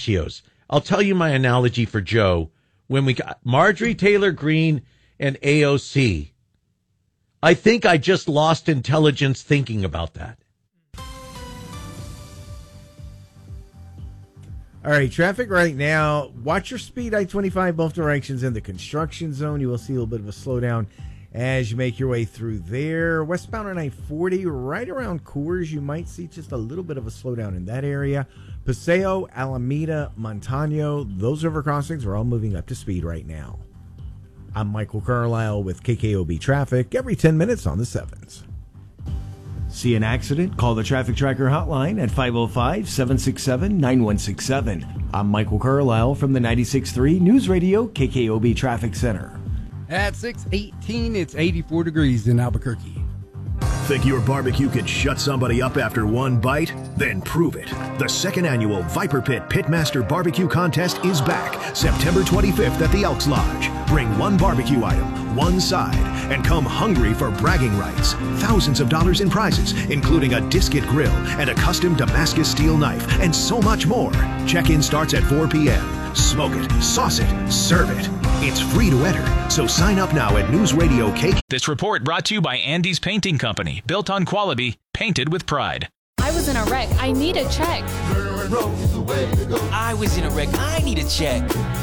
ratios. I'll tell you my analogy for Joe. When we got Marjorie Taylor Greene and AOC, I think I just lost intelligence thinking about that. All right, traffic right now. Watch your speed, I-25, both directions in the construction zone. You will see a little bit of a slowdown as you make your way through there. Westbound on I-40, right around Coors, you might see just a little bit of a slowdown in that area. Paseo, Alameda, Montano, those river crossings are all moving up to speed right now. I'm Michael Carlisle with KKOB Traffic, every 10 minutes on the 7s. See an accident? Call the Traffic Tracker hotline at 505-767-9167. I'm Michael Carlisle from the 96.3 News Radio KKOB Traffic Center. At 6:18, it's 84 degrees in Albuquerque. Think your barbecue could shut somebody up after one bite? Then prove it. The second annual Viper Pit Pitmaster Barbecue Contest is back September 25th at the Elks Lodge. Bring one barbecue item, one side, and come hungry for bragging rights. Thousands of dollars in prizes, including a Disket grill and a custom Damascus steel knife, and so much more. Check-in starts at 4 p.m. Smoke it, sauce it, serve it. It's free to enter, so sign up now at News Radio KK. This report brought to you by Andy's Painting Company. Built on quality, painted with pride. I was in a wreck. I need a check. I was in a wreck. I need a check.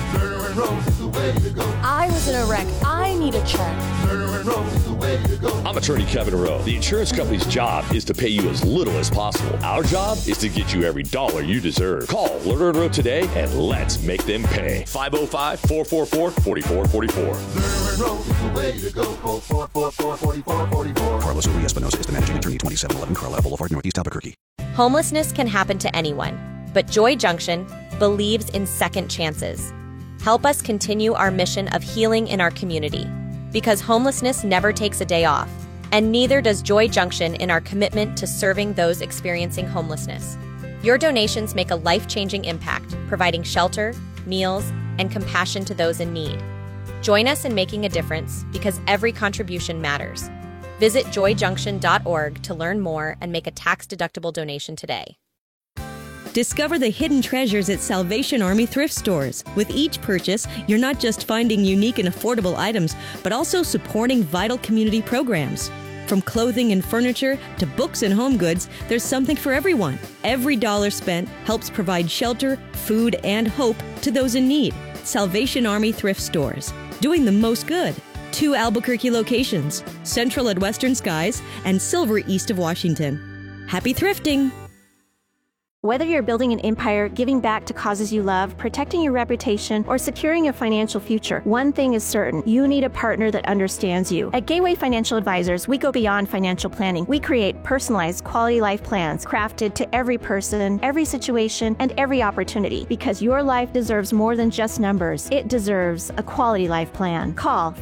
I was in a wreck. I need a check. I'm attorney Kevin Rowe. The insurance company's job is to pay you as little as possible. Our job is to get you every dollar you deserve. Call Lerner & Rowe today and let's make them pay. 505-444-4444. Carlos Uri Espinosa is the managing attorney, 2711 Carlisle Boulevard, Northeast Albuquerque. Homelessness can happen to anyone, but Joy Junction believes in second chances. Help us continue our mission of healing in our community, because homelessness never takes a day off, and neither does Joy Junction in our commitment to serving those experiencing homelessness. Your donations make a life-changing impact, providing shelter, meals, and compassion to those in need. Join us in making a difference, because every contribution matters. Visit joyjunction.org to learn more and make a tax-deductible donation today. Discover the hidden treasures at Salvation Army thrift stores. With each purchase, you're not just finding unique and affordable items, but also supporting vital community programs. From clothing and furniture to books and home goods, there's something for everyone. Every dollar spent helps provide shelter, food, and hope to those in need. Salvation Army thrift stores, doing the most good. 2 Albuquerque locations, Central at Western Skies and Silver east of Washington. Happy thrifting! Whether you're building an empire, giving back to causes you love, protecting your reputation, or securing a financial future, one thing is certain: you need a partner that understands you. At Gateway Financial Advisors, we go beyond financial planning. We create personalized quality life plans crafted to every person, every situation, and every opportunity, because your life deserves more than just numbers. It deserves a quality life plan. Call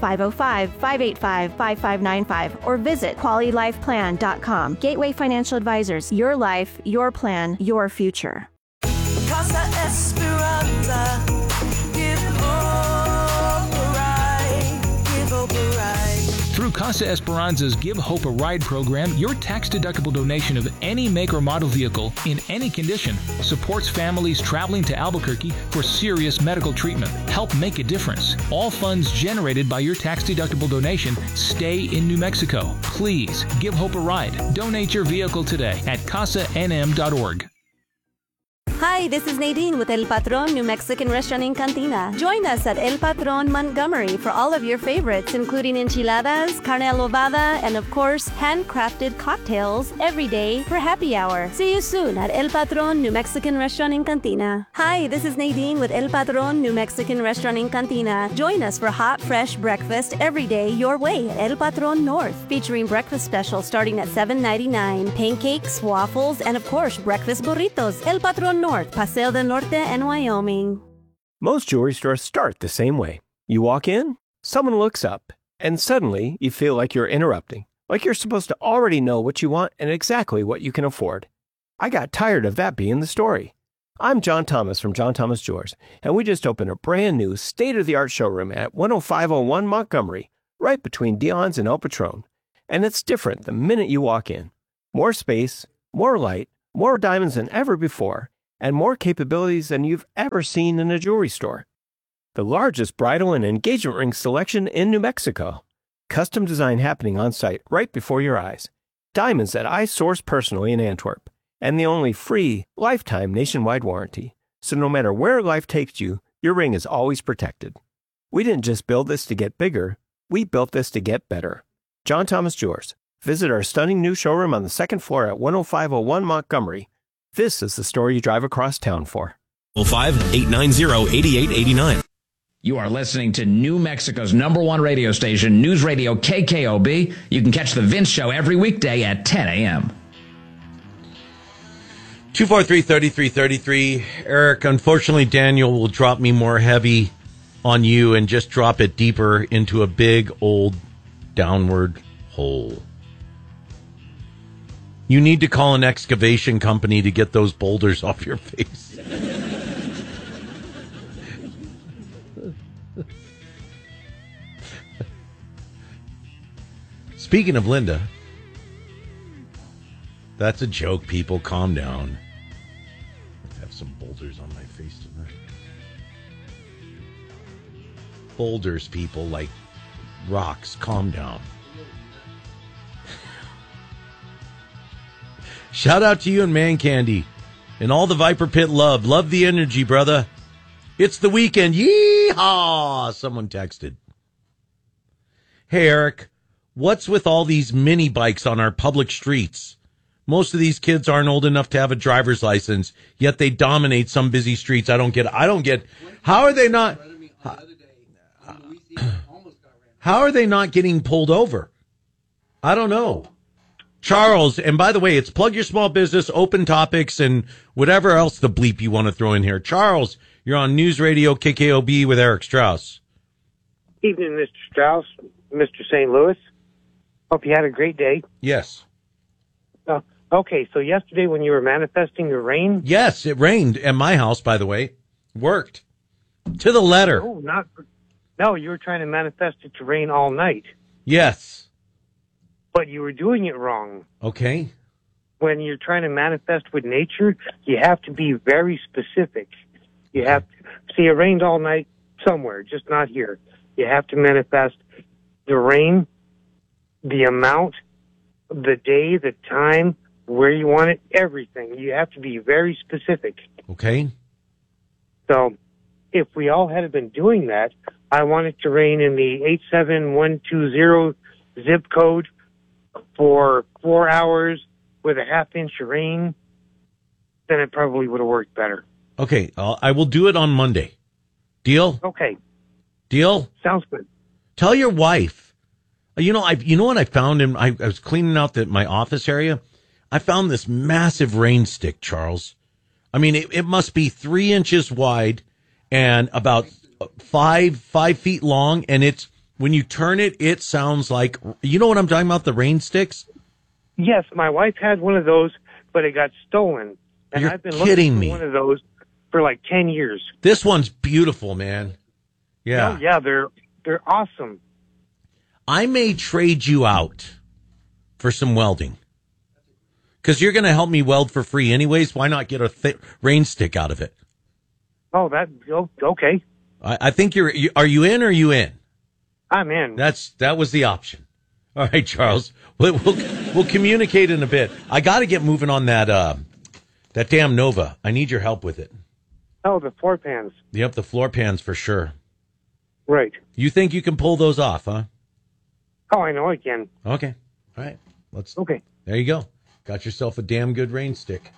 505-585-5595 or visit QualityLifePlan.com. Gateway Financial Advisors, your life, your plan, your future. Casa Esperanza, give hope a ride, give hope a ride. Through Casa Esperanza's Give Hope a Ride program, your tax-deductible donation of any make or model vehicle in any condition supports families traveling to Albuquerque for serious medical treatment. Help make a difference. All funds generated by your tax-deductible donation stay in New Mexico. Please give Hope a ride. Donate your vehicle today at casanm.org. Hi, this is Nadine with El Patron New Mexican Restaurant in Cantina. Join us at El Patron Montgomery for all of your favorites, including enchiladas, carne adobada, and of course, handcrafted cocktails every day for happy hour. See you soon at El Patron New Mexican Restaurant in Cantina. Hi, this is Nadine with El Patron New Mexican Restaurant in Cantina. Join us for hot, fresh breakfast every day your way at El Patron North, featuring breakfast specials starting at $7.99, pancakes, waffles, and of course, breakfast burritos. El Patron North, Paseo del Norte, and Wyoming. Most jewelry stores start the same way. You walk in, someone looks up, and suddenly you feel like you're interrupting, like you're supposed to already know what you want and exactly what you can afford. I got tired of that being the story. I'm John Thomas from John Thomas Jewelers, and we just opened a brand new state-of-the-art showroom at 10501 Montgomery, right between Dion's and El Patron. And it's different the minute you walk in. More space, more light, more diamonds than ever before, and more capabilities than you've ever seen in a jewelry store. The largest bridal and engagement ring selection in New Mexico. Custom design happening on site right before your eyes. Diamonds that I source personally in Antwerp. And the only free, lifetime nationwide warranty. So no matter where life takes you, your ring is always protected. We didn't just build this to get bigger, we built this to get better. John Thomas Jewelers. Visit our stunning new showroom on the second floor at 10501 Montgomery. This is the store you drive across town for. 05-890-8889. You are listening to New Mexico's #1 radio station, News Radio KKOB. You can catch The Vince Show every weekday at 10 a.m. 243-3333. Eric, unfortunately, Daniel will drop me more heavy on you and just drop it deeper into a big, old, downward hole. You need to call an excavation company to get those boulders off your face. Speaking of Linda, that's a joke, people. Calm down. I have some boulders on my face tonight. Boulders, people, like rocks. Calm down. Shout out to you and Man Candy and all the Viper Pit love. Love the energy, brother. It's the weekend. Yeehaw! Someone texted. Hey, Eric, what's with all these mini bikes on our public streets? Most of these kids aren't old enough to have a driver's license, yet they dominate some busy streets. I don't get. How are they not? How are they not getting pulled over? I don't know. Charles, and by the way, it's Plug Your Small Business, Open Topics, and whatever else the bleep you want to throw in here. Charles, you're on News Radio KKOB with Eric Strauss. Evening, Mr. Strauss, Mr. St. Louis. Hope you had a great day. Yes. Okay, so yesterday when you were manifesting the rain? Yes, it rained at my house, by the way. Worked. To the letter. No, you were trying to manifest it to rain all night. Yes. But you were doing it wrong. Okay. When you're trying to manifest with nature, you have to be very specific. You have to see it rained all night somewhere, just not here. You have to manifest the rain, the amount, the day, the time, where you want it, everything. You have to be very specific. Okay. So if we all had been doing that, I want it to rain in the 87120 zip code for 4 hours with a half-inch of rain, then it probably would have worked better. Okay, I will do it on Monday. Deal? Okay. Deal? Sounds good. Tell your wife. You know what I found? I was cleaning out my office area. I found this massive rain stick, Charles. I mean, it must be 3 inches wide and about 5 feet long, and it's, when you turn it, it sounds like, you know what I'm talking about, the rain sticks? Yes, my wife had one of those, but it got stolen. And You're I've been kidding looking me. for one of those for like 10 years. This one's beautiful, man. Yeah. Oh, yeah, they're awesome. I may trade you out for some welding. Because you're going to help me weld for free anyways. Why not get a rain stick out of it? Oh, okay. I think are you in or are you in? I'm in. That was the option. All right, Charles. We'll communicate in a bit. I got to get moving on that damn Nova. I need your help with it. Oh, the floor pans. Yep, the floor pans for sure. Right. You think you can pull those off, huh? Oh, I know I can. Okay. All right. Okay. There you go. Got yourself a damn good rain stick.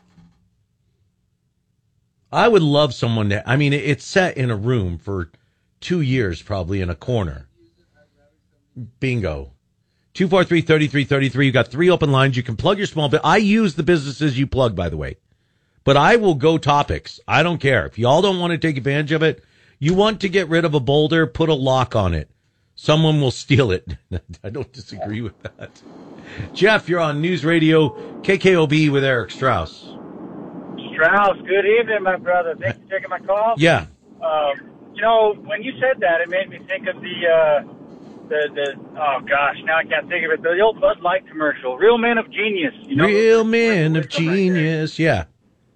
I would love someone to, I mean, it's set in a room for 2 years, probably in a corner. Bingo. 243-3333. You got 3 open lines. You can plug your small bit. I use the businesses you plug, by the way. But I will go topics. I don't care. If y'all don't want to take advantage of it, you want to get rid of a boulder, put a lock on it. Someone will steal it. I don't disagree with that. Jeff, you're on News Radio KKOB with Eric Strauss. Strauss, good evening, my brother. Thanks for taking my call. Yeah. When you said that, it made me think of the oh gosh, now I can't think of it. The old Bud Light commercial, Real Men of Genius. Real Men of Genius, yeah.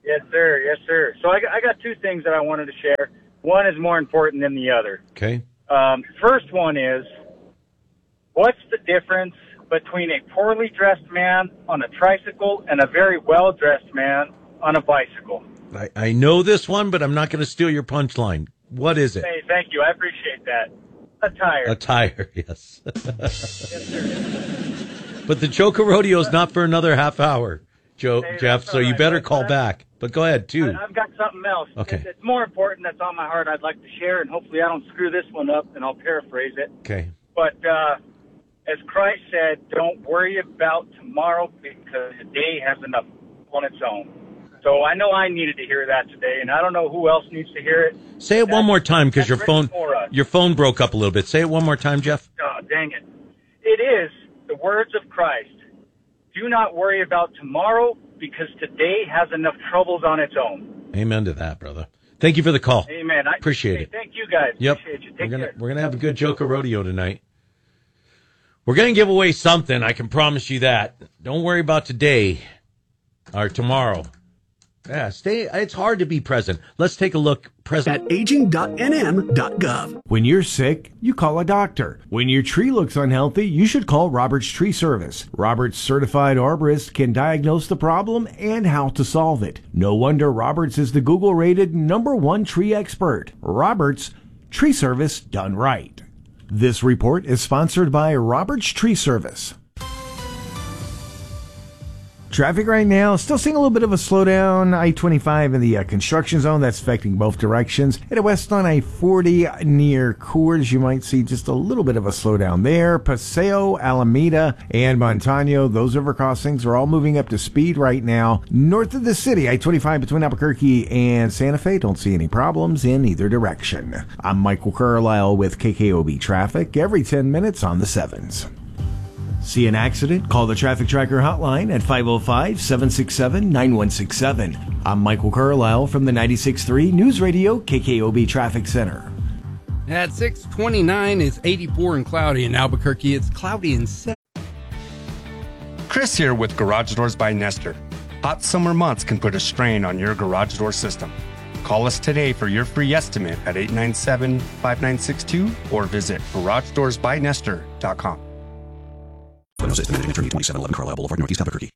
Yes, sir. Yes, sir. So I got two things that I wanted to share. One is more important than the other. Okay. First one is, what's the difference between a poorly dressed man on a tricycle and a very well-dressed man on a bicycle? I know this one, but I'm not going to steal your punchline. What is it? Hey, thank you. I appreciate that. Attire. Attire, yes. Yes, sir. But the Choco Rodeo is not for another half hour, Hey, Jeff, that's so all you right. better call back. But go ahead, too. I've got something else. Okay. It's more important that's on my heart I'd like to share, and hopefully I don't screw this one up, and I'll paraphrase it. Okay. But as Christ said, don't worry about tomorrow because the day has enough on its own. So I know I needed to hear that today, and I don't know who else needs to hear it. Say it one more time because your written for us. phone broke up a little bit. Say it one more time, Jeff. Oh, dang it. It is the words of Christ. Do not worry about tomorrow because today has enough troubles on its own. Amen to that, brother. Thank you for the call. Amen. Appreciate it. Thank you, guys. Yep. Appreciate you. Take care. We're gonna have a good Joker Rodeo tonight. We're gonna give away something. I can promise you that. Don't worry about today or tomorrow. Yeah, it's hard to be present. Let's take a look. Present at aging.nm.gov. When you're sick, you call a doctor. When your tree looks unhealthy, you should call Roberts Tree Service. Roberts certified arborist can diagnose the problem and how to solve it. No wonder Roberts is the Google-rated #1 tree expert. Roberts Tree Service done right. This report is sponsored by Roberts Tree Service. Traffic right now, still seeing a little bit of a slowdown. I-25 in the construction zone, that's affecting both directions. Headed west on I-40 near Coors, you might see just a little bit of a slowdown there. Paseo, Alameda, and Montano, those river crossings are all moving up to speed right now. North of the city, I-25 between Albuquerque and Santa Fe, don't see any problems in either direction. I'm Michael Carlisle with KKOB Traffic, every 10 minutes on the 7s. See an accident? Call the Traffic Tracker hotline at 505-767-9167. I'm Michael Carlisle from the 96.3 News Radio KKOB Traffic Center. At 6:29, it's 84 and cloudy. In Albuquerque, it's cloudy and 7. Chris here with Garage Doors by Nestor. Hot summer months can put a strain on your garage door system. Call us today for your free estimate at 897-5962 or visit GarageDoorsByNestor.com. System Managing Attorney, 2711 Carlisle Boulevard, Northeast Albuquerque.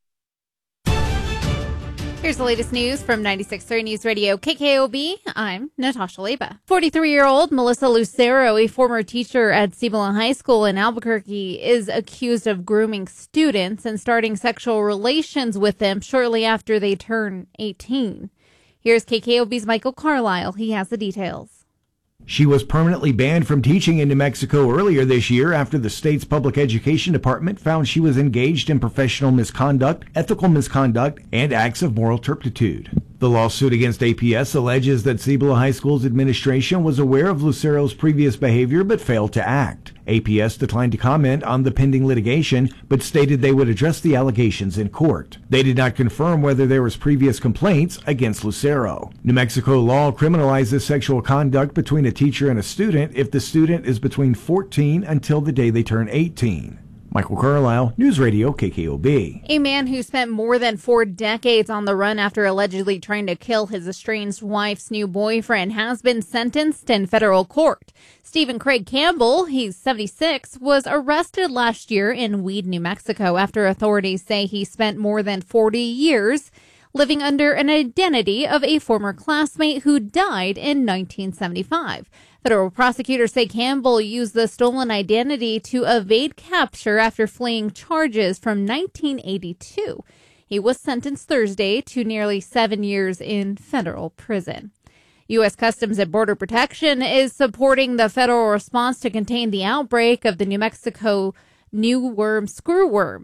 Here's the latest news from 96.3 News Radio KKOB. I'm Natasha Leba. 43-year-old Melissa Lucero, a former teacher at Cibola High School in Albuquerque, is accused of grooming students and starting sexual relations with them shortly after they turn 18. Here's KKOB's Michael Carlisle. He has the details. She was permanently banned from teaching in New Mexico earlier this year after the state's public education department found she was engaged in professional misconduct, ethical misconduct, and acts of moral turpitude. The lawsuit against APS alleges that Cibola High School's administration was aware of Lucero's previous behavior but failed to act. APS declined to comment on the pending litigation, but stated they would address the allegations in court. They did not confirm whether there was previous complaints against Lucero. New Mexico law criminalizes sexual conduct between a teacher and a student if the student is between 14 until the day they turn 18. Michael Carlisle, News Radio KKOB. A man who spent more than 4 decades on the run after allegedly trying to kill his estranged wife's new boyfriend has been sentenced in federal court. Stephen Craig Campbell, he's 76, was arrested last year in Weed, New Mexico after authorities say he spent more than 40 years living under an identity of a former classmate who died in 1975. Federal prosecutors say Campbell used the stolen identity to evade capture after fleeing charges from 1982. He was sentenced Thursday to nearly 7 years in federal prison. U.S. Customs and Border Protection is supporting the federal response to contain the outbreak of the New Mexico new worm screwworm.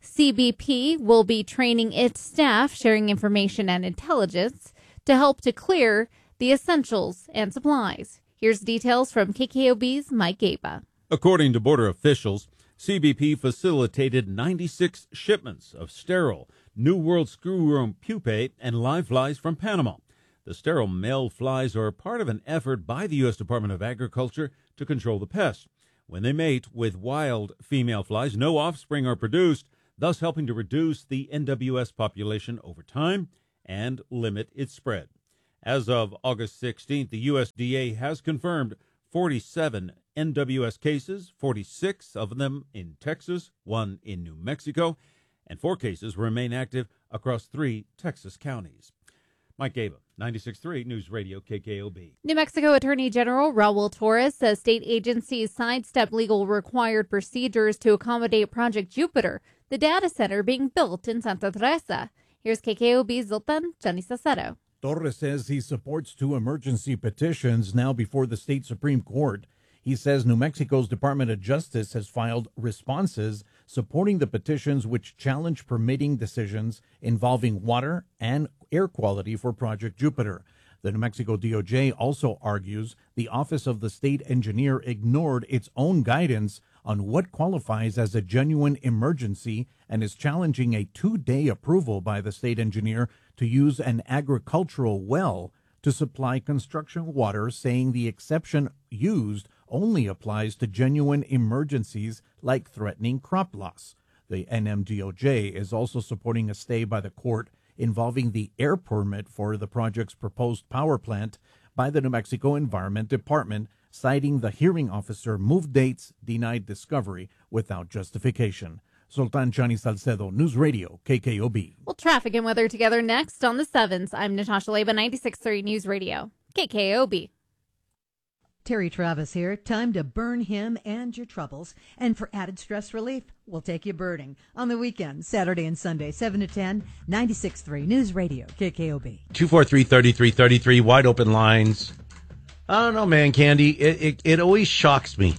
CBP will be training its staff, sharing information and intelligence to help to clear the essentials and supplies. Here's details from KKOB's Mike Gaba. According to border officials, CBP facilitated 96 shipments of sterile New World screwworm pupae and live flies from Panama. The sterile male flies are part of an effort by the U.S. Department of Agriculture to control the pest. When they mate with wild female flies, no offspring are produced, thus helping to reduce the NWS population over time and limit its spread. As of August 16th, the USDA has confirmed 47 NWS cases, 46 of them in Texas, 1 in New Mexico, and 4 cases remain active across 3 Texas counties. Mike Gaba, 96.3 News Radio KKOB. New Mexico Attorney General Raul Torres says state agencies sidestep legal required procedures to accommodate Project Jupiter, the data center being built in Santa Teresa. Here's KKOB's Zoltan Janisacero. Torres says he supports 2 emergency petitions now before the state Supreme Court. He says New Mexico's Department of Justice has filed responses supporting the petitions which challenge permitting decisions involving water and air quality for Project Jupiter. The New Mexico DOJ also argues the Office of the State Engineer ignored its own guidance on what qualifies as a genuine emergency and is challenging a 2-day approval by the state engineer to use an agricultural well to supply construction water, saying the exception used only applies to genuine emergencies like threatening crop loss. The NMDOJ is also supporting a stay by the court involving the air permit for the project's proposed power plant by the New Mexico Environment Department, citing the hearing officer moved dates, denied discovery without justification. Sultan Chani Salcedo, News Radio, KKOB. Well, traffic and weather together next on the 7s. I'm Natasha Leba, 96.3 News Radio, KKOB. Terry Travis here. Time to burn him and your troubles. And for added stress relief, we'll take you birding on the weekend, Saturday and Sunday, 7 to 10, 96.3 News Radio, KKOB. 243-3333, wide open lines. I don't know, man, Candy. It always shocks me.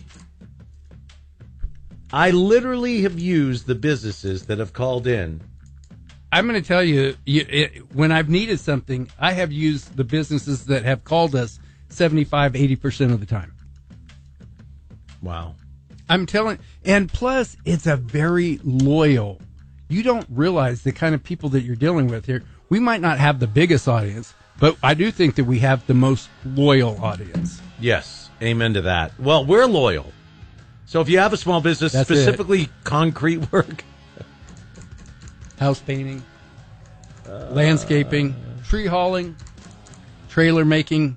I literally have used the businesses that have called in. I'm going to tell you, when I've needed something, I have used the businesses that have called us 75, 80% of the time. Wow. I'm telling, and plus, it's a very loyal. You don't realize the kind of people that you're dealing with here. We might not have the biggest audience, but I do think that we have the most loyal audience. Yes, amen to that. Well, we're loyal. So if you have a small business, That's specifically concrete work, house painting, landscaping, tree hauling, trailer making.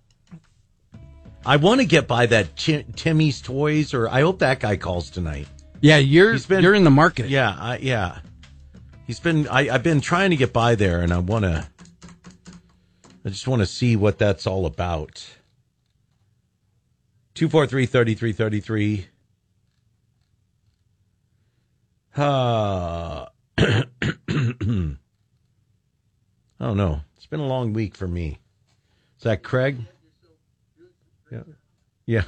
I want to get by that Timmy's Toys, or I hope that guy calls tonight. Yeah, you're in the market. Yeah, yeah. I've been trying to get by there, and I just want to see what that's all about. 243-3333. I don't know. It's been a long week for me. Is that Craig? Yeah.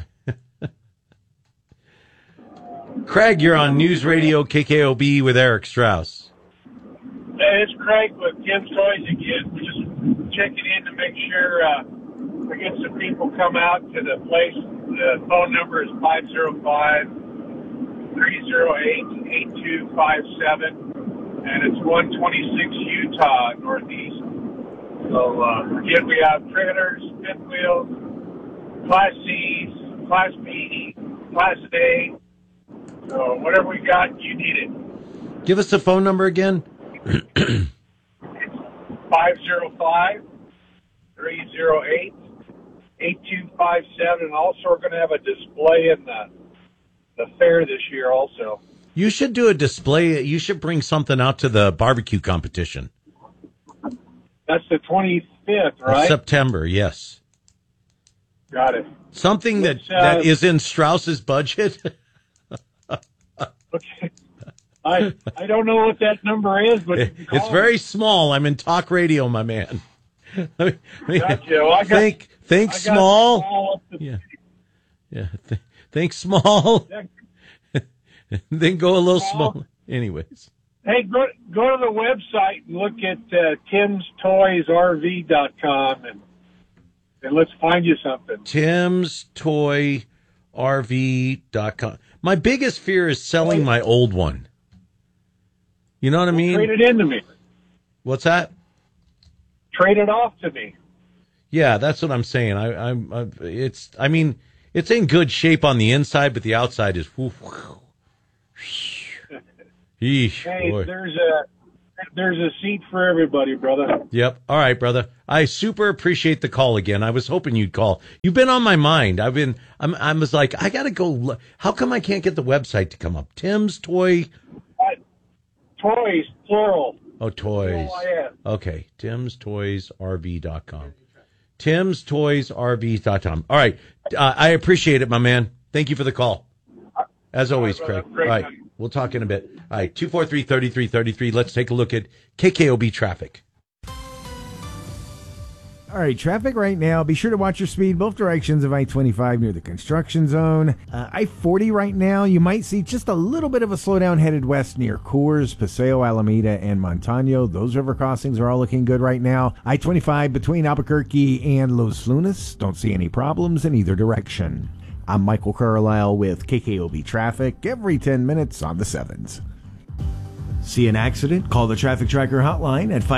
Craig, you're on News Radio KKOB with Eric Strauss. Hey, it's Craig with Tim's Toys again. We're just checking in to make sure we get some people come out to the place. The phone number is 505-308-8257, and it's 126 Utah Northeast. So, again, we have printers, fifth wheels, Class C's, Class B, Class A. So whatever we got, you need it. Give us the phone number again. 505-308-8257. And also we're going to have a display in the fair this year also. You should do a display. You should bring something out to the barbecue competition. That's the 25th, right? September, yes. Got it. Something that is in Strauss's budget. Okay. I don't know what that number is, but it's very small. I'm in talk radio, my man. Gotcha. Well, think small. Yeah. Think small. Then go a little small. Anyways. Hey, go to the website and look at timstoysrv.com and let's find you something. timstoyrv.com. My biggest fear is selling my old one. You know what I mean? Trade it in to me. What's that? Trade it off to me. Yeah, that's what I'm saying. It's in good shape on the inside, but the outside is. Hey, boy. there's There's a seat for everybody, brother. Yep. All right, brother. I super appreciate the call again. I was hoping you'd call. You've been on my mind. I was like, I got to go. How come I can't get the website to come up? Tim's Toy. Toys, plural. Oh, toys. T-O-Y-S. Okay. Tim'sToysRV.com. Tim'sToysRV.com. All right. I appreciate it, my man. Thank you for the call. As always, Craig. All right. We'll talk in a bit. All right. 243-3333. Let's take a look at KKOB traffic. All right, traffic right now. Be sure to watch your speed both directions of I-25 near the construction zone. I-40 right now, you might see just a little bit of a slowdown headed west near Coors, Paseo, Alameda, and Montano. Those river crossings are all looking good right now. I-25 between Albuquerque and Los Lunas. Don't see any problems in either direction. I'm Michael Carlisle with KKOB Traffic every 10 minutes on the 7s. See an accident? Call the Traffic Tracker hotline at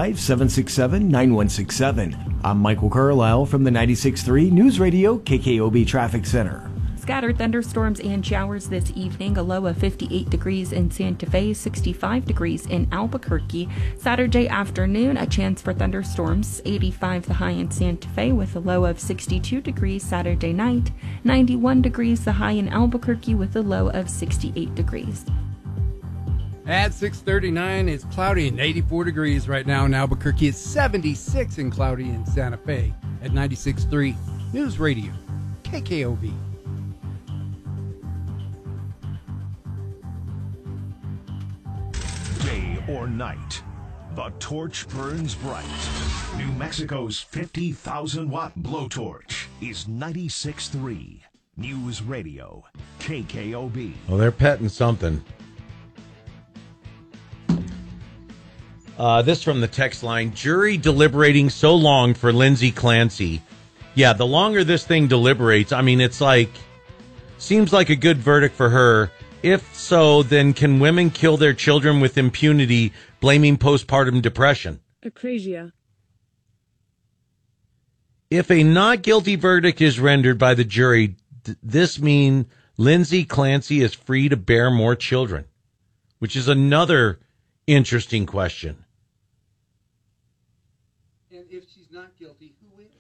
505-767-9167. I'm Michael Carlisle from the 96.3 News Radio KKOB Traffic Center. Scattered thunderstorms and showers this evening, a low of 58 degrees in Santa Fe, 65 degrees in Albuquerque. Saturday afternoon, a chance for thunderstorms, 85 the high in Santa Fe with a low of 62 degrees Saturday night, 91 degrees the high in Albuquerque with a low of 68 degrees. At 6:39, it's cloudy and 84 degrees right now in Albuquerque. It's 76 and cloudy in Santa Fe at 96.3 News Radio, KKOB. Day or night, the torch burns bright. New Mexico's 50,000-watt blowtorch is 96.3 News Radio, KKOB. Well, they're petting something. This from the text line. Jury deliberating so long for Lindsay Clancy. Yeah, the longer this thing deliberates, I mean, it's like, seems like a good verdict for her. If so, then can women kill their children with impunity, blaming postpartum depression? Acrasia. If a not guilty verdict is rendered by the jury, this mean Lindsay Clancy is free to bear more children, which is another interesting question. And if she's not guilty, who is?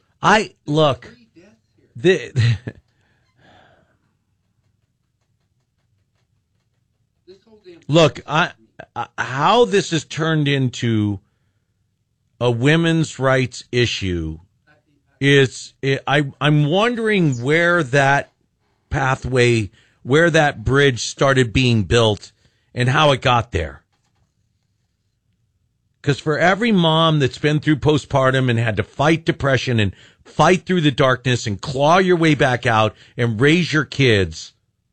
How this has turned into a women's rights issue is, I'm wondering where that pathway, where that bridge started being built and how it got there. Because for every mom that's been through postpartum and had to fight depression and fight through the darkness and claw your way back out and raise your kids,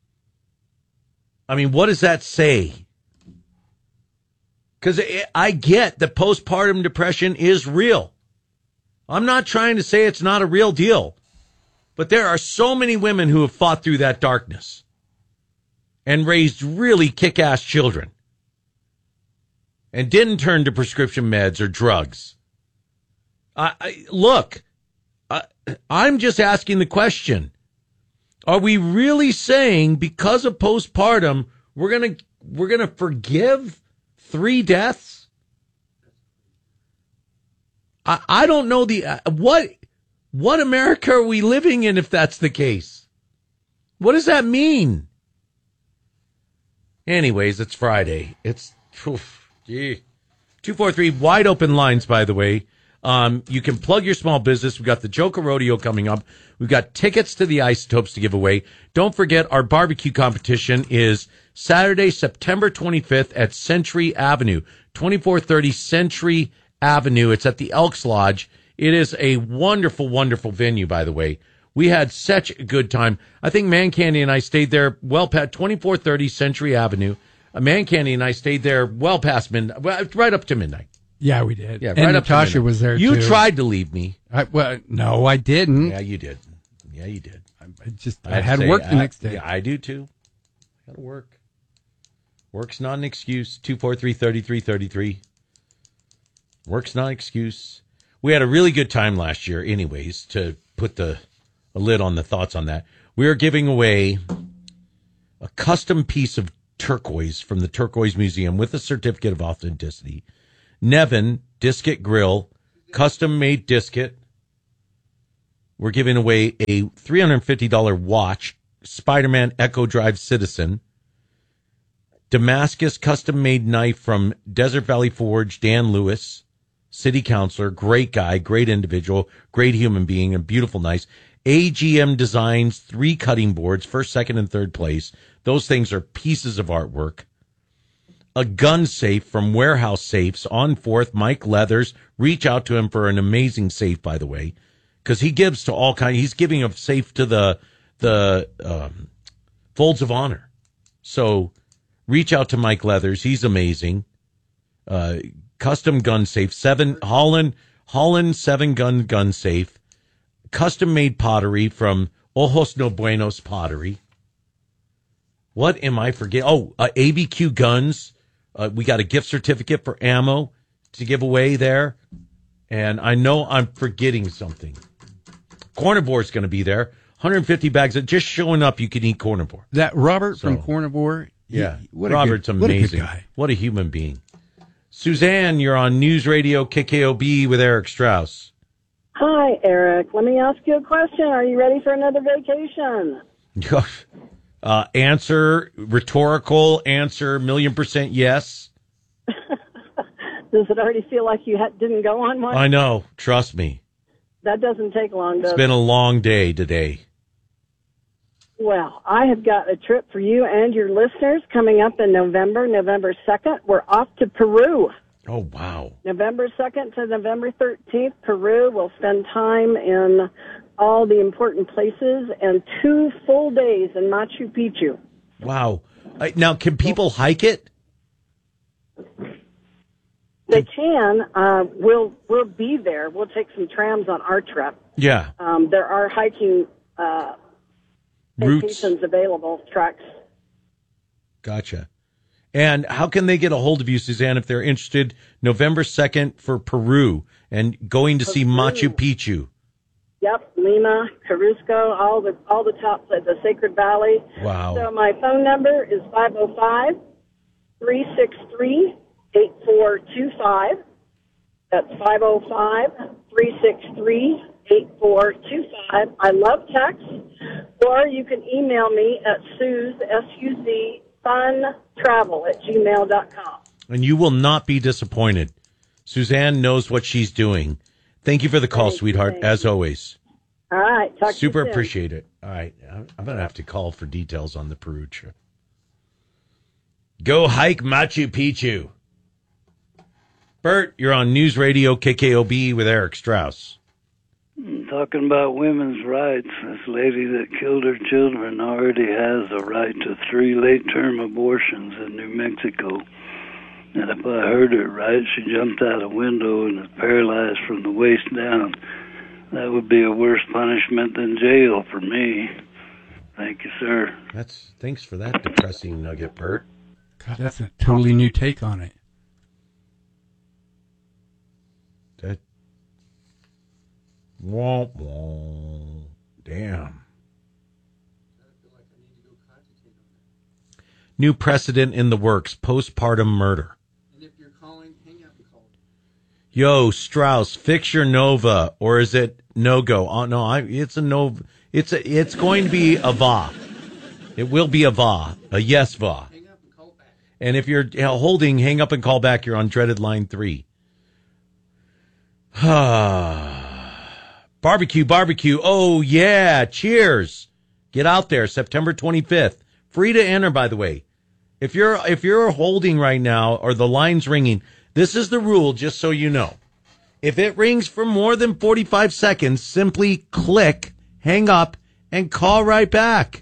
I mean, what does that say? Because I get that postpartum depression is real. I'm not trying to say it's not a real deal. But there are so many women who have fought through that darkness and raised really kick-ass children and didn't turn to prescription meds or drugs. Look, I'm just asking the question. Are we really saying because of postpartum, we're gonna forgive 3 deaths? I don't know what America are we living in if that's the case? What does that mean? Anyways, it's Friday. It's 243 wide open lines, by the way. You can plug your small business. We've got the Joker Rodeo coming up. We've got tickets to the Isotopes to give away. Don't forget, our barbecue competition is Saturday, September 25th at Century Avenue, 2430 Century Avenue. It's at the Elks Lodge. It is a wonderful, wonderful venue, by the way. We had such a good time. I think Man Candy and I stayed there well past 2430 Century Avenue. Man Candy and I stayed there well past midnight, right up to midnight. Yeah, we did. Yeah, and right Natasha up to was there, You too. tried to leave me. No, I didn't. Yeah, you did. Yeah, you did. I had work the next day. Yeah, I do, too. I got to work. Work's not an excuse. 243-3333. Work's not an excuse. We had a really good time last year, anyways, to put a lid on the thoughts on that. We are giving away a custom piece of turquoise from the Turquoise Museum with a certificate of authenticity. Nevin Disket Grill, custom-made disket. We're giving away a $350 watch, Spider-Man Echo Drive Citizen. Damascus custom-made knife from Desert Valley Forge, Dan Lewis, city councilor, great guy, great individual, great human being, and beautiful knives. AGM Designs 3 cutting boards, first, second, and third place. Those things are pieces of artwork. A gun safe from Warehouse Safes on 4th, Mike Leathers. Reach out to him for an amazing safe, by the way, because he gives to all kinds. He's giving a safe to the Folds of Honor. So reach out to Mike Leathers. He's amazing. Custom gun safe, Holland 7-gun safe. Custom made pottery from Ojos No Buenos Pottery. What am I forgetting? ABQ Guns. We got a gift certificate for ammo to give away there. And I know I'm forgetting something. Cornivore's going to be there. 150 bags of just showing up. You can eat Cornivore. That Robert from Cornivore. Yeah. Robert's amazing. What a good guy. What a human being. Suzanne, you're on News Radio KKOB with Eric Strauss. Hi, Eric. Let me ask you a question. Are you ready for another vacation? Answer, rhetorical answer, 1,000,000% yes. Does it already feel like you didn't go on one? I know. Trust me. That doesn't take long, does It's been a long day today. Well, I have got a trip for you and your listeners coming up in November 2nd. We're off to Peru. Oh, wow. November 2nd to November 13th, Peru. We'll spend time in all the important places and 2 full days in Machu Picchu. Wow. Now, can people hike it? They can. We'll be there. We'll take some trams on our trip. Yeah. There are hiking routes vacations available, tracks. Gotcha. And how can they get a hold of you, Suzanne, if they're interested? November 2nd for Peru and going to see Machu Picchu. Yep, Lima, Cusco, all the tops of the Sacred Valley. Wow. So my phone number is 505-363-8425. That's 505-363-8425. I love text. Or you can email me at funtravel@gmail.com. And you will not be disappointed. Suzanne knows what she's doing. Thank you for the call, sweetheart, as always. All right. Talk to Super you soon. appreciate it. All right. I'm going to have to call for details on the Peru trip. Go hike Machu Picchu. Bert, you're on News Radio KKOB with Eric Strauss. Talking about women's rights, this lady that killed her children already has a right to 3 late-term abortions in New Mexico. And if I heard it right, she jumped out a window and is paralyzed from the waist down. That would be a worse punishment than jail for me. Thank you, sir. Thanks for that depressing nugget, Bert. God, that's a totally new take on it. Womp womp. Damn. New precedent in the works. Postpartum murder. And if you're calling, hang up and call. Yo, Strauss, fix your Nova, or is it no go? Oh no, it's a Nova. It's going to be a va. It will be a va, a yes va. Hang up and call back. And if you're holding, hang up and call back. You're on dreaded line 3. Barbecue. Oh, yeah. Cheers. Get out there. September 25th. Free to enter, by the way. If you're holding right now or the line's ringing, this is the rule, just so you know. If it rings for more than 45 seconds, simply click, hang up, and call right back.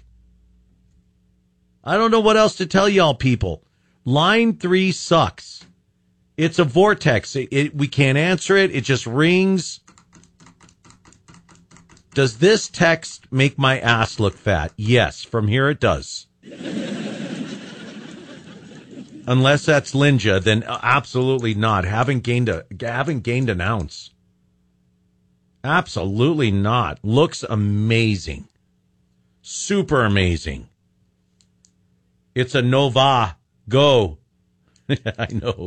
I don't know what else to tell y'all people. Line 3 sucks. It's a vortex. We can't answer it. It just rings. Does this text make my ass look fat? Yes, from here it does. Unless that's Linja, then absolutely not. Haven't gained an ounce. Absolutely not. Looks amazing. Super amazing. It's a Nova. Go. I know.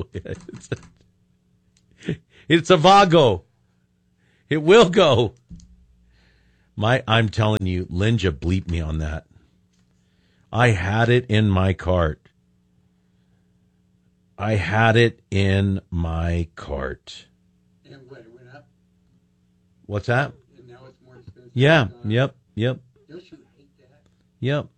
It's a Vago. It will go. I'm telling you, Linja bleeped me on that. I had it in my cart. And what, it went up? What's that? And now it's more expensive. Yeah. Yep. Don't you hate that? Yep.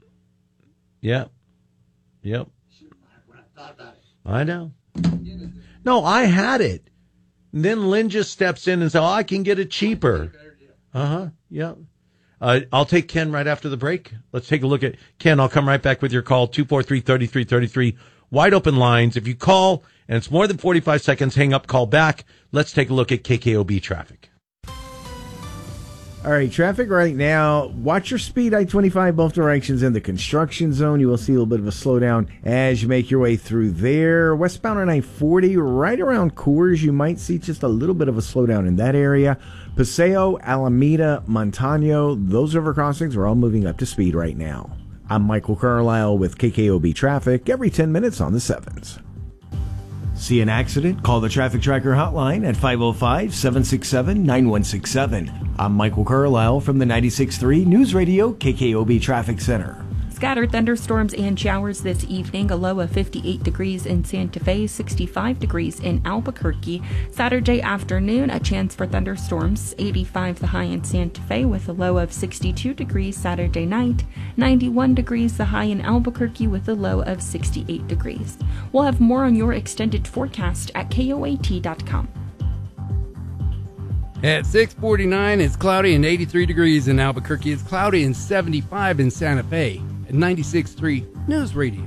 When I thought about it. I know. No, I had it. And then Lynn just steps in and says, I can get it cheaper. Yeah. I'll take Ken right after the break. Let's take a look at Ken. I'll come right back with your call, 243-3333. Wide open lines. If you call and it's more than 45 seconds, hang up, call back. Let's take a look at KKOB traffic. All right, traffic right now. Watch your speed, I-25, both directions in the construction zone. You will see a little bit of a slowdown as you make your way through there. Westbound on I-40, right around Coors, you might see just a little bit of a slowdown in that area. Paseo, Alameda, Montano, those river crossings are all moving up to speed right now. I'm Michael Carlisle with KKOB Traffic every 10 minutes on the 7s. See an accident? Call the Traffic Tracker hotline at 505-767-9167. I'm Michael Carlisle from the 96.3 News Radio KKOB Traffic Center. Scattered thunderstorms and showers this evening, a low of 58 degrees in Santa Fe, 65 degrees in Albuquerque. Saturday afternoon, a chance for thunderstorms, 85 the high in Santa Fe with a low of 62 degrees Saturday night, 91 degrees the high in Albuquerque with a low of 68 degrees. We'll have more on your extended forecast at KOAT.com. At 6:49, it's cloudy and 83 degrees in Albuquerque. It's cloudy and 75 in Santa Fe. At 96.3 News Radio.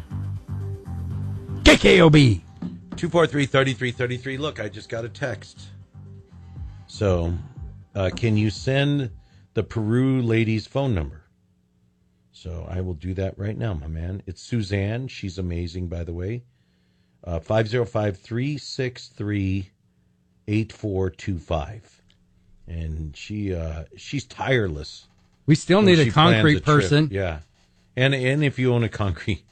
KKOB. 243-3333. Look, I just got a text. So, can you send the Peru lady's phone number? So I will do that right now, my man. It's Suzanne. She's amazing, by the way. 505-363-8425. And she's tireless. We still need a concrete person. Yeah. And if you own a concrete.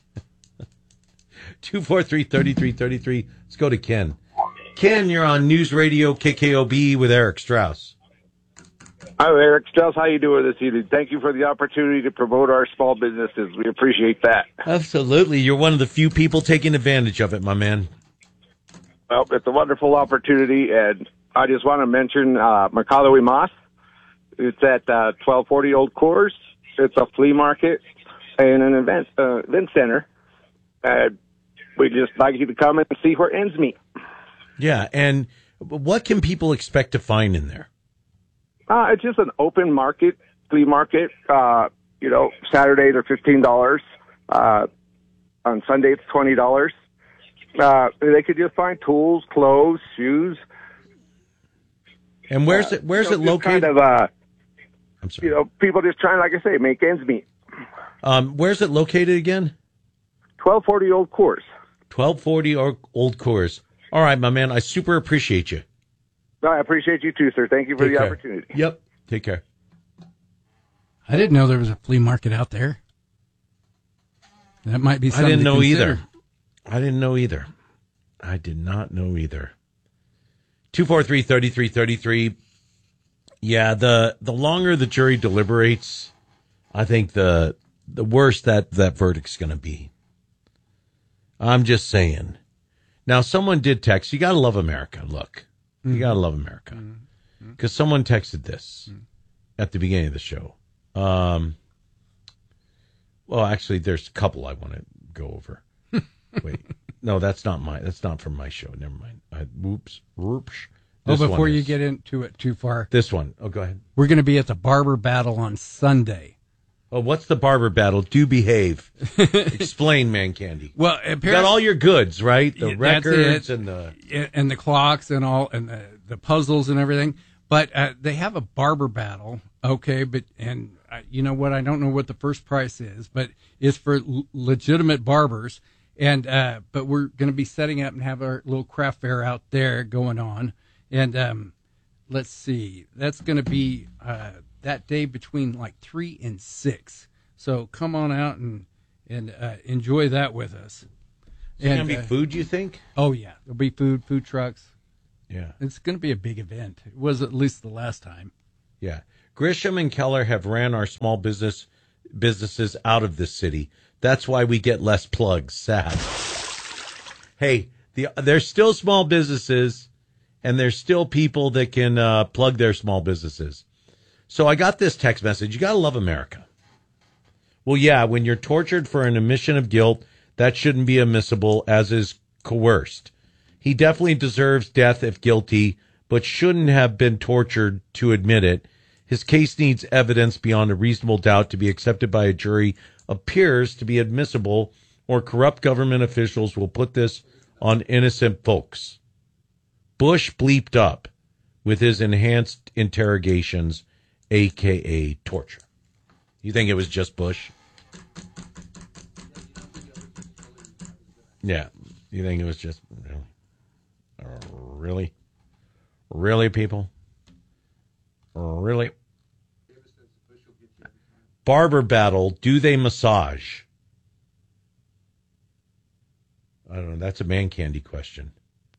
243-3333. Let's go to Ken. Ken, you're on News Radio KKOB with Eric Strauss. Hi, Eric Strauss. How you doing this evening? Thank you for the opportunity to promote our small businesses. We appreciate that. Absolutely. You're one of the few people taking advantage of it, my man. Well, it's a wonderful opportunity, and I just want to mention Mercado y Mas. It's at 1240 Old Coors. It's a flea market and an event center. We'd just like you to come and see where ends meet. Yeah, and what can people expect to find in there? It's just an open market, flea market. Saturday they're $15. On Sunday it's $20. They could just find tools, clothes, shoes. And where's it located? Kind of, I'm sorry. People just trying, like I say, make ends meet. Where's it located again? 1240 Old Coors. 1240 Old Coors. All right, my man. I super appreciate you. I appreciate you too, sir. Thank you for the opportunity. Yep. Take care. I didn't know there was a flea market out there. That might be something I didn't know to either. I didn't know either. I did not know either. 243-3333. Yeah, the longer the jury deliberates, I think the worse that verdict's going to be. I'm just saying. Now, someone did text. You got to love America. Look, you got to love America. Because someone texted this at the beginning of the show. Well, actually, there's a couple I want to go over. Wait, no, that's not from my show. Never mind. Whoops. Before you get into it too far. This one. Oh, go ahead. We're going to be at the Barber Battle on Sunday. Oh, what's the Barber Battle? Do behave. Explain, Man Candy. Well, apparently, you got all your goods, right? The records and the clocks and all, and the puzzles and everything. But they have a barber battle, okay? You know what? I don't know what the first price is, but it's for legitimate barbers. And but we're going to be setting up and have our little craft fair out there going on. And let's see, that's going to be that day between like 3 and 6. So come on out and and enjoy that with us. Is it going to be food, you think? Oh, yeah. There'll be food trucks. Yeah. It's going to be a big event. It was at least the last time. Yeah. Grisham and Keller have ran our small businesses out of this city. That's why we get less plugs. Sad. Hey, there's still small businesses, and there's still people that can plug their small businesses. So I got this text message. You got to love America. Well, yeah, when you're tortured for an admission of guilt, that shouldn't be admissible, as is coerced. He definitely deserves death if guilty, but shouldn't have been tortured to admit it. His case needs evidence beyond a reasonable doubt to be accepted by a jury, appears to be admissible, or corrupt government officials will put this on innocent folks. Bush bleeped up with his enhanced interrogations, a.k.a. torture. You think it was just Bush? Yeah. You think it was just... Really? Really, people? Really? Barber battle, do they massage? I don't know. That's a Man Candy question.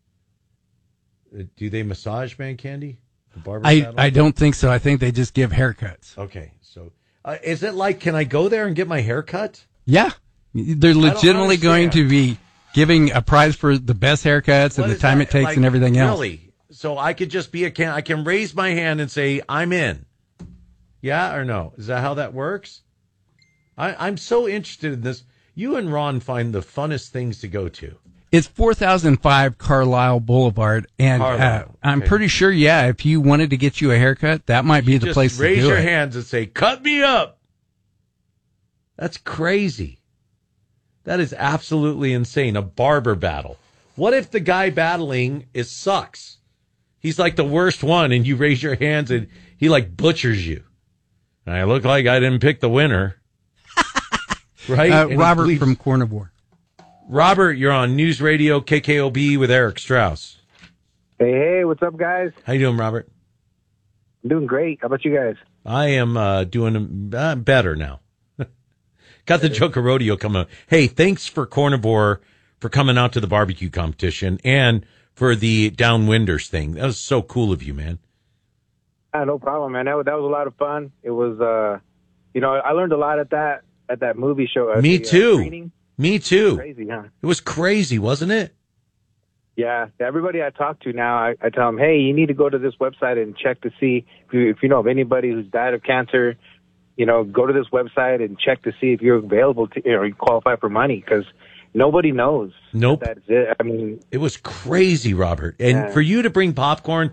Do they massage Man Candy? The barber battle? I don't think so. I think they just give haircuts. Okay. So is it like, can I go there and get my hair cut? Yeah. They're legitimately going to be giving a prize for the best haircuts and the time it takes like, and everything else. Really? So I could just be I can raise my hand and say, I'm in. Yeah or no? Is that how that works? I'm so interested in this. You and Ron find the funnest things to go to. It's 4005 Carlisle Boulevard, and I'm pretty sure, if you wanted to get you a haircut, that might be the place to do it. Raise your hands and say, cut me up. That's crazy. That is absolutely insane. A barber battle. What if the guy battling sucks? He's like the worst one, and you raise your hands, and he like butchers you. And I look like I didn't pick the winner. Right? Robert from Cornivore. Robert, you're on News Radio KKOB with Eric Strauss. Hey, what's up, guys? How you doing, Robert? I'm doing great. How about you guys? I am doing better now. Got the Joker Rodeo coming up. Hey, thanks for Cornivore for coming out to the barbecue competition and for the Downwinders thing. That was so cool of you, man. No problem, man. That was a lot of fun. It was, I learned a lot at that movie show. Me too. Me too. Crazy, huh? It was crazy, wasn't it? Yeah. Everybody I talk to now, I tell them, hey, you need to go to this website and check to see if you know of anybody who's died of cancer. Go to this website and check to see if you're available to, you qualify for money, because nobody knows. Nope. That's it. I mean, it was crazy, Robert. And for you to bring popcorn.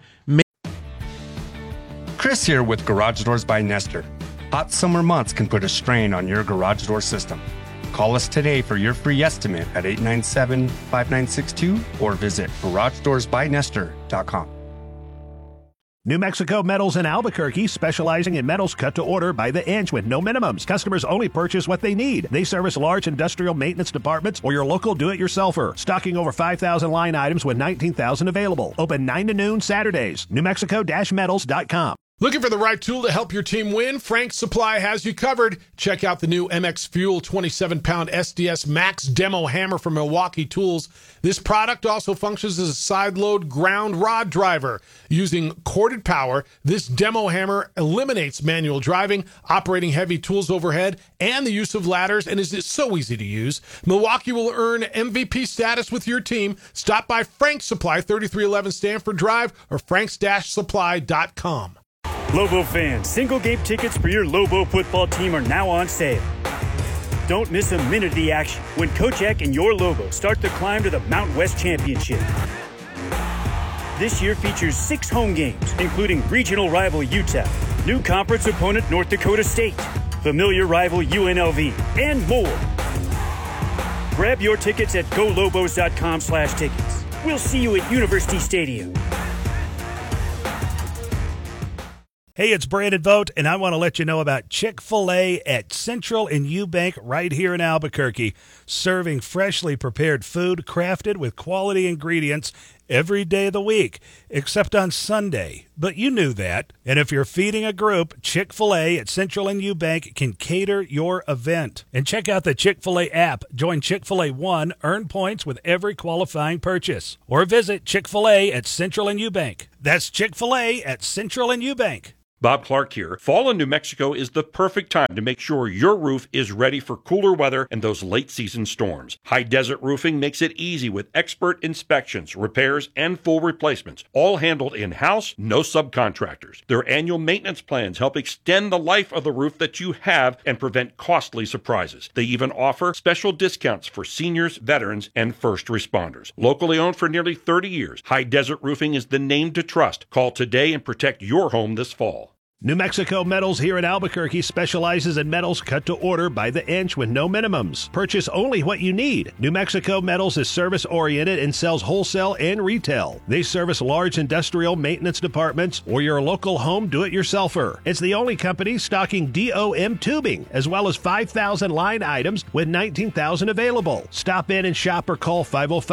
Chris here with Garage Doors by Nestor. Hot summer months can put a strain on your garage door system. Call us today for your free estimate at 897-5962 or visit GarageDoorsByNestor.com. New Mexico Metals in Albuquerque, specializing in metals cut to order by the inch with no minimums. Customers only purchase what they need. They service large industrial maintenance departments or your local do-it-yourselfer. Stocking over 5,000 line items with 19,000 available. Open 9 to noon Saturdays. NewMexico-metals.com. Looking for the right tool to help your team win? Frank's Supply has you covered. Check out the new MX Fuel 27-pound SDS Max Demo Hammer from Milwaukee Tools. This product also functions as a side-load ground rod driver. Using corded power, this demo hammer eliminates manual driving, operating heavy tools overhead, and the use of ladders, and is so easy to use. Milwaukee will earn MVP status with your team. Stop by Frank's Supply, 3311 Stanford Drive, or franks-supply.com. Lobo fans, single game tickets for your Lobo football team are now on sale. Don't miss a minute of the action when Coach Eck and your Lobo start the climb to the Mount West Championship. This year features 6 home games, including regional rival UTEP, new conference opponent North Dakota State, familiar rival UNLV, and more. Grab your tickets at golobos.com/tickets. We'll see you at University Stadium. Hey, it's Brandon Vogt, and I want to let you know about Chick-fil-A at Central and Eubank right here in Albuquerque, serving freshly prepared food crafted with quality ingredients every day of the week, except on Sunday. But you knew that. And if you're feeding a group, Chick-fil-A at Central and Eubank can cater your event. And check out the Chick-fil-A app. Join Chick-fil-A One, earn points with every qualifying purchase. Or visit Chick-fil-A at Central and Eubank. That's Chick-fil-A at Central and Eubank. Bob Clark here. Fall in New Mexico is the perfect time to make sure your roof is ready for cooler weather and those late season storms. High Desert Roofing makes it easy with expert inspections, repairs, and full replacements, all handled in-house, no subcontractors. Their annual maintenance plans help extend the life of the roof that you have and prevent costly surprises. They even offer special discounts for seniors, veterans, and first responders. Locally owned for nearly 30 years, High Desert Roofing is the name to trust. Call today and protect your home this fall. New Mexico Metals here in Albuquerque specializes in metals cut to order by the inch with no minimums. Purchase only what you need. New Mexico Metals is service-oriented and sells wholesale and retail. They service large industrial maintenance departments or your local home do-it-yourselfer. It's the only company stocking DOM tubing, as well as 5,000 line items with 19,000 available. Stop in and shop or call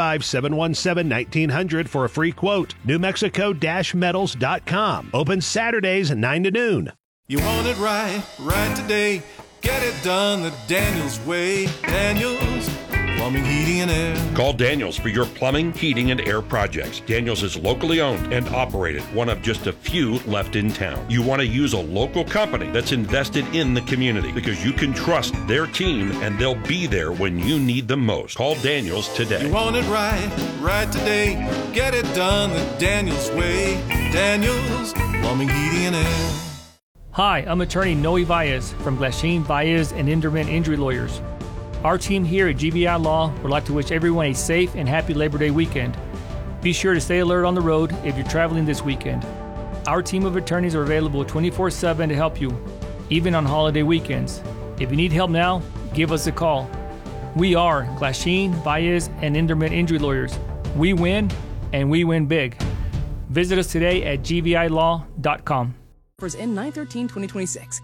505-717-1900 for a free quote. NewMexico-metals.com. Open Saturdays 9 to noon. You want it right today. Get it done the Daniels way. Daniels Plumbing, Heating, and Air. Call Daniels for your plumbing, heating, and air projects. Daniels is locally owned and operated, one of just a few left in town. You want to use a local company that's invested in the community because you can trust their team and they'll be there when you need them most. Call Daniels today. You want it right today. Get it done the Daniels way. Daniels Plumbing, Heating, and Air. Hi, I'm attorney Noe Valles from Glasheen, Valles, and Inderman Injury Lawyers. Our team here at GBI Law would like to wish everyone a safe and happy Labor Day weekend. Be sure to stay alert on the road if you're traveling this weekend. Our team of attorneys are available 24/7 to help you, even on holiday weekends. If you need help now, give us a call. We are Glasheen, Valles, and Inderman Injury Lawyers. We win, and we win big. Visit us today at gvilaw.com. In 9/13/2026.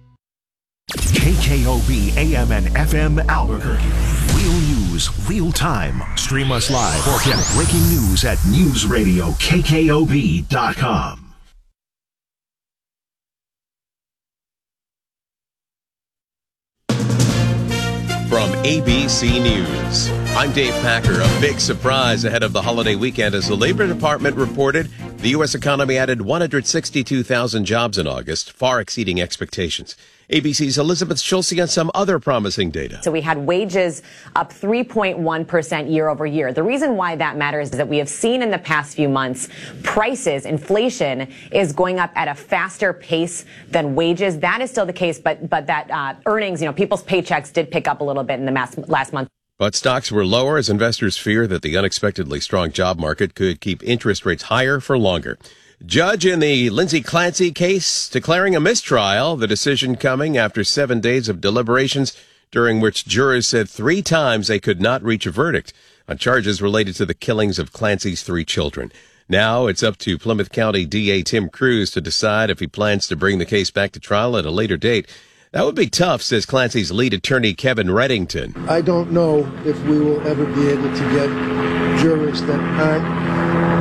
KKOB AM and FM Albuquerque. Real news, real time. Stream us live or get breaking news at newsradiokkob.com. From ABC News, I'm Dave Packer. A big surprise ahead of the holiday weekend as the Labor Department reported the U.S. economy added 162,000 jobs in August, far exceeding expectations. ABC's Elizabeth Schulze on some other promising data. So we had wages up 3.1% year over year. The reason why that matters is that we have seen in the past few months prices, inflation is going up at a faster pace than wages. That is still the case, but that earnings, people's paychecks did pick up a little bit in the last month. But stocks were lower as investors fear that the unexpectedly strong job market could keep interest rates higher for longer. Judge in the Lindsay Clancy case declaring a mistrial, the decision coming after 7 days of deliberations during which jurors said 3 times they could not reach a verdict on charges related to the killings of Clancy's 3 children. Now it's up to Plymouth County DA Tim Cruz to decide if he plans to bring the case back to trial at a later date. That would be tough, says Clancy's lead attorney, Kevin Reddington. I don't know if we will ever be able to get jurors that aren't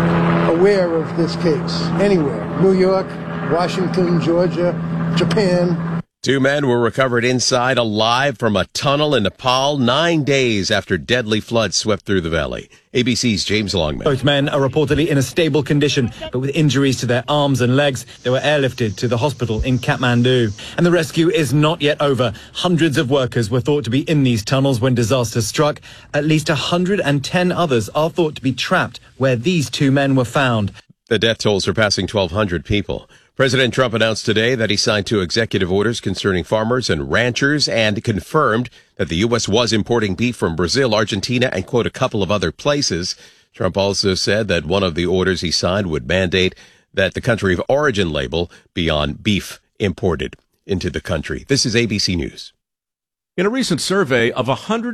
aware of this case anywhere. New York, Washington, Georgia, Japan. 2 men were recovered inside alive from a tunnel in Nepal 9 days after deadly floods swept through the valley. ABC's James Longman. Both men are reportedly in a stable condition, but with injuries to their arms and legs. They were airlifted to the hospital in Kathmandu. And the rescue is not yet over. Hundreds of workers were thought to be in these tunnels when disaster struck. At least 110 others are thought to be trapped where these 2 men were found. The death toll surpassing 1,200 people. President Trump announced today that he signed 2 executive orders concerning farmers and ranchers and confirmed that the U.S. was importing beef from Brazil, Argentina, and, quote, a couple of other places. Trump also said that one of the orders he signed would mandate that the country of origin label be on beef imported into the country. This is ABC News. In a recent survey of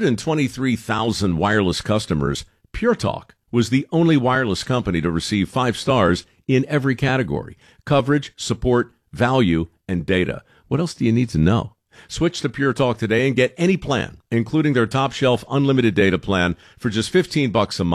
123,000 wireless customers, Pure Talk was the only wireless company to receive 5 stars in every category: coverage, support, value, and data. What else do you need to know? Switch to Pure Talk today and get any plan, including their top shelf unlimited data plan, for just $15 a month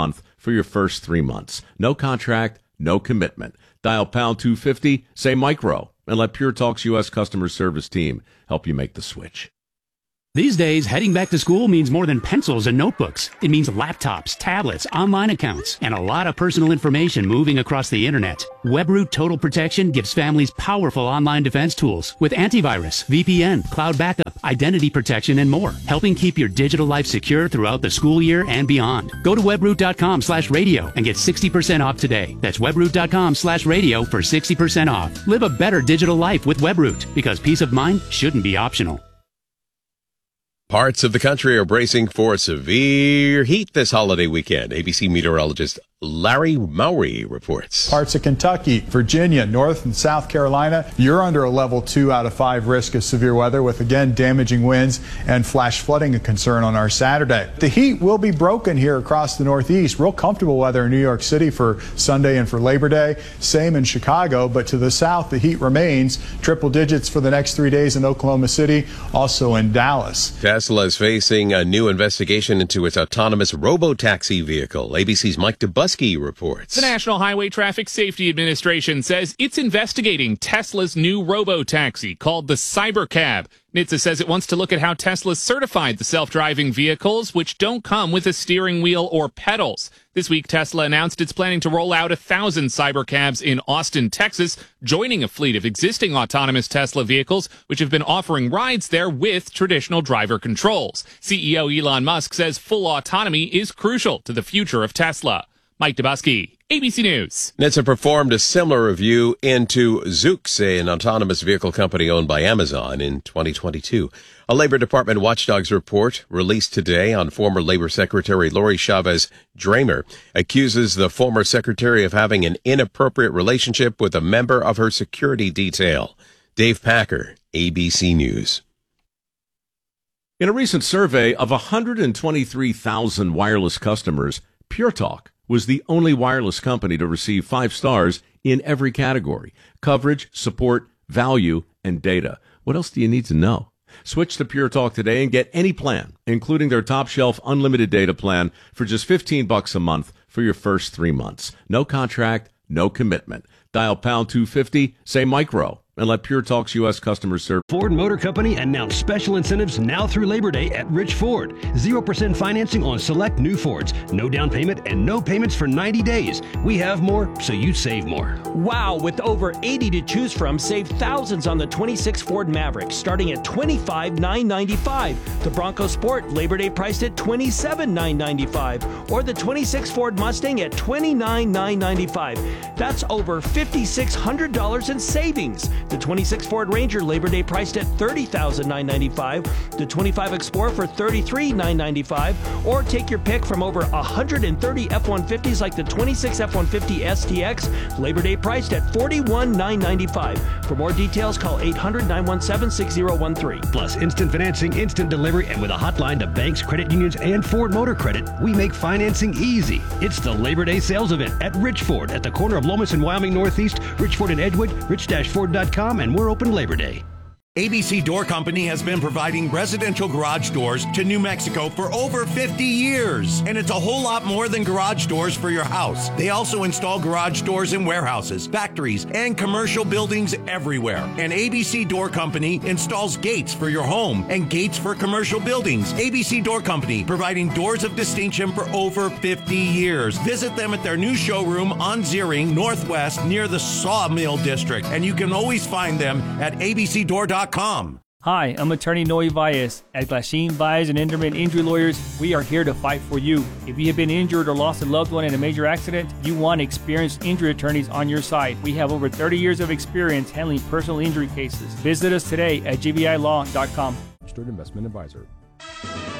for your first 3 months. No contract, no commitment. Dial pound 250, say micro, and let Pure Talk's U.S. customer service team help you make the switch. These days, heading back to school means more than pencils and notebooks. It means laptops, tablets, online accounts, and a lot of personal information moving across the internet. WebRoot Total Protection gives families powerful online defense tools with antivirus, VPN, cloud backup, identity protection, and more, helping keep your digital life secure throughout the school year and beyond. Go to webroot.com/radio and get 60% off today. That's webroot.com/radio for 60% off. Live a better digital life with WebRoot, because peace of mind shouldn't be optional. Parts of the country are bracing for severe heat this holiday weekend. ABC meteorologist Larry Mowry reports. Parts of Kentucky, Virginia, North and South Carolina, you're under a level 2 out of 5 risk of severe weather with, again, damaging winds and flash flooding a concern on our Saturday. The heat will be broken here across the Northeast. Real comfortable weather in New York City for Sunday and for Labor Day. Same in Chicago, but to the south, the heat remains. Triple digits for the next 3 days in Oklahoma City, also in Dallas. Tesla is facing a new investigation into its autonomous robo-taxi vehicle. ABC's Mike DeBusky reports. The National Highway Traffic Safety Administration says it's investigating Tesla's new robo-taxi called the Cybercab. NHTSA says it wants to look at how Tesla certified the self-driving vehicles, which don't come with a steering wheel or pedals. This week, Tesla announced it's planning to roll out 1,000 Cybercabs in Austin, Texas, joining a fleet of existing autonomous Tesla vehicles, which have been offering rides there with traditional driver controls. CEO Elon Musk says full autonomy is crucial to the future of Tesla. Mike DeBusky, ABC News. NHTSA performed a similar review into Zoox, an autonomous vehicle company owned by Amazon, in 2022. A Labor Department watchdogs report released today on former Labor Secretary Lori Chavez Dramer accuses the former secretary of having an inappropriate relationship with a member of her security detail. Dave Packer, ABC News. In a recent survey of 123,000 wireless customers, Pure Talk was the only wireless company to receive 5 stars in every category: coverage, support, value, and data. What else do you need to know? Switch to Pure Talk today and get any plan, including their top shelf unlimited data plan, for just $15 a month for your first 3 months. No contract, no commitment. Dial pound 250, say micro, and let Pure Talk's U.S. customer service. Ford Motor Company announced special incentives now through Labor Day at Rich Ford. 0% financing on select new Fords. No down payment and no payments for 90 days. We have more, so you save more. Wow, with over 80 to choose from, save thousands on the 26 Ford Maverick, starting at $25,995. The Bronco Sport, Labor Day priced at $27,995. Or the 26 Ford Mustang at $29,995. That's over $5,600 in savings. The 26 Ford Ranger Labor Day priced at $30,995. The 25 Explorer for $33,995. Or take your pick from over 130 F-150s like the 26 F-150 STX, Labor Day priced at $41,995. For more details, call 800-917-6013. Plus instant financing, instant delivery, and with a hotline to banks, credit unions, and Ford Motor Credit, we make financing easy. It's the Labor Day sales event at Rich Ford at the corner of Lomas and Wyoming Northeast, Rich Ford and Edgewood, rich-ford.com, and we're open Labor Day. ABC Door Company has been providing residential garage doors to New Mexico for over 50 years. And it's a whole lot more than garage doors for your house. They also install garage doors in warehouses, factories, and commercial buildings everywhere. And ABC Door Company installs gates for your home and gates for commercial buildings. ABC Door Company, providing doors of distinction for over 50 years. Visit them at their new showroom on Zeering Northwest near the Sawmill District. And you can always find them at abcdoor.com. Hi, I'm attorney Noe Valles. At Glasheen, Valles and Inderman Injury Lawyers, we are here to fight for you. If you have been injured or lost a loved one in a major accident, you want experienced injury attorneys on your side. We have over 30 years of experience handling personal injury cases. Visit us today at gbilaw.com. Registered Investment Advisor.